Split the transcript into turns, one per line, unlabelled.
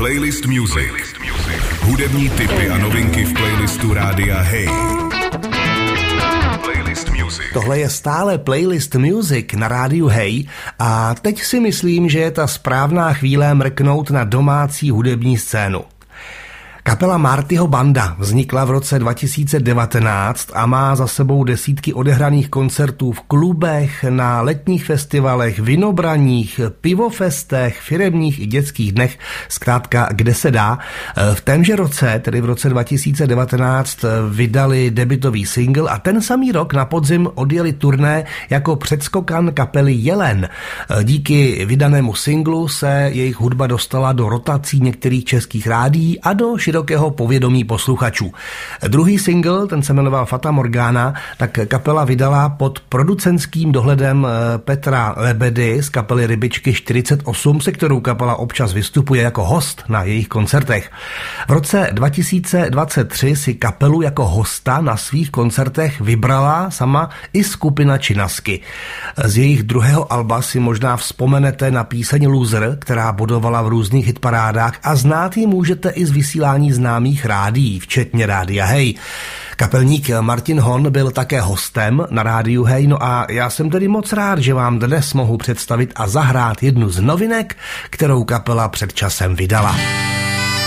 Playlist Music. Hudební tipy a novinky v playlistu Rádia Hey. Playlist Music.
Tohle je stále Playlist Music na rádiu Hey a teď si myslím, že je ta správná chvíle mrknout na domácí hudební scénu. Kapela Martyho Banda vznikla v roce 2019 a má za sebou desítky odehraných koncertů v klubech, na letních festivalech, vinobraních, pivofestech, firemních i dětských dnech, zkrátka kde se dá. V témže roce, tedy v roce 2019, vydali debutový single a ten samý rok na podzim odjeli turné jako předskokan kapely Jelen. Díky vydanému singlu se jejich hudba dostala do rotací některých českých rádií a do širokého povědomí posluchačů. Druhý single, ten se jmenoval Fata Morgana, tak kapela vydala pod producentským dohledem Petra Lebedy z kapely Rybičky 48, se kterou kapela občas vystupuje jako host na jejich koncertech. V roce 2023 si kapelu jako hosta na svých koncertech vybrala sama i skupina Činasky. Z jejich druhého alba si možná vzpomenete na píseň Loser, která bodovala v různých hitparádách a znát ji můžete i z vysílání známých rádií, včetně Rádia Hey. Kapelník Martin Hon byl také hostem na rádiu Hey, no a já jsem tedy moc rád, že vám dnes mohu představit a zahrát jednu z novinek, kterou kapela před časem vydala.